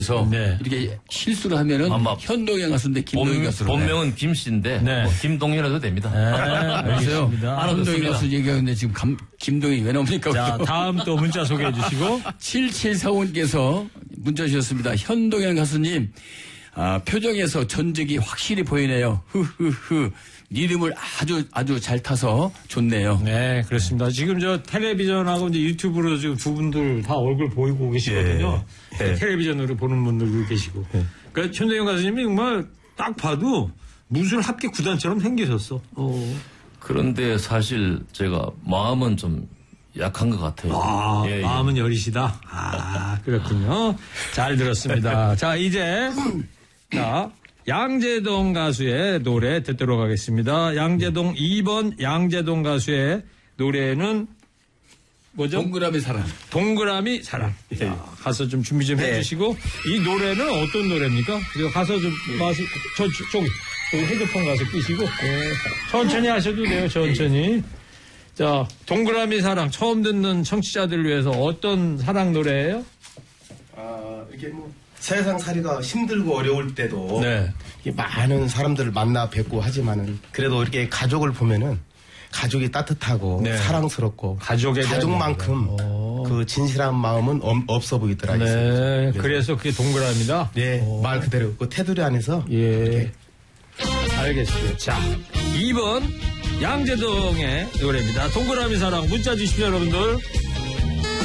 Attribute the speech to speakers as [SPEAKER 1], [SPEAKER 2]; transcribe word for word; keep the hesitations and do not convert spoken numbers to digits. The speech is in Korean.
[SPEAKER 1] 그래서
[SPEAKER 2] 네.
[SPEAKER 1] 이렇게 실수를 하면은
[SPEAKER 3] 아마
[SPEAKER 1] 현동현 가수인데 김동현
[SPEAKER 3] 본,
[SPEAKER 1] 가수로.
[SPEAKER 3] 본명은 김 씨인데
[SPEAKER 2] 네.
[SPEAKER 3] 뭐 김동현해도 됩니다.
[SPEAKER 2] 네,
[SPEAKER 1] 그래서요.
[SPEAKER 2] 알겠습니다.
[SPEAKER 1] 현동현 가수 얘기하는데 지금 감, 김동현이 왜 나옵니까?
[SPEAKER 2] 자, 다음 또 문자 소개해 주시고.
[SPEAKER 1] 칠칠사오님께서 문자 주셨습니다. 현동현 가수님, 아, 표정에서 전적이 확실히 보이네요. 흐흐흐. 리듬을 아주 아주 잘 타서 좋네요.
[SPEAKER 2] 네, 그렇습니다. 지금 저 텔레비전하고 이제 유튜브로 지금 두 분들 다 얼굴 보이고 계시거든요.
[SPEAKER 4] 예. 예.
[SPEAKER 2] 텔레비전으로 보는 분들도 계시고.
[SPEAKER 4] 예.
[SPEAKER 2] 그러니까 현동현 가수님이 정말 딱 봐도 무술 합계 구단처럼 생기셨어. 어.
[SPEAKER 3] 그런데 사실 제가 마음은 좀 약한 것 같아요.
[SPEAKER 2] 아,
[SPEAKER 3] 예, 예.
[SPEAKER 2] 마음은 여리시다. 아, 그렇군요. 잘 들었습니다. 자, 이제, 자, 양재동 가수의 노래 듣도록 하겠습니다. 양재동 이 번 양재동 가수의 노래는 뭐죠?
[SPEAKER 1] 동그라미 사랑.
[SPEAKER 2] 동그라미 사랑. 자, 가서 좀 준비 좀
[SPEAKER 4] 네.
[SPEAKER 2] 해주시고 이 노래는 어떤 노래입니까? 가서 좀 가서 저, 저 저기 저기 핸드폰 가서 끼시고 네. 천천히 하셔도 돼요. 천천히. 자, 동그라미 사랑 처음 듣는 청취자들을 위해서 어떤 사랑 노래예요?
[SPEAKER 4] 아, 이게 뭐 세상 살이가 힘들고 어려울 때도
[SPEAKER 2] 네.
[SPEAKER 4] 이게 많은 사람들을 만나 뵙고 하지만은 그래도 이렇게 가족을 보면은 가족이 따뜻하고
[SPEAKER 2] 네.
[SPEAKER 4] 사랑스럽고
[SPEAKER 2] 가족에 대한
[SPEAKER 4] 가족만큼
[SPEAKER 2] 오.
[SPEAKER 4] 그 진실한 마음은 엄- 없어 보이더라.
[SPEAKER 2] 네. 그래서 그게 동그라미다.
[SPEAKER 4] 네,
[SPEAKER 2] 오.
[SPEAKER 4] 말 그대로 그 테두리 안에서
[SPEAKER 2] 예. 알겠습니다. 자, 이 번 양재동의 노래입니다. 동그라미 사랑 문자 주십시오, 여러분들.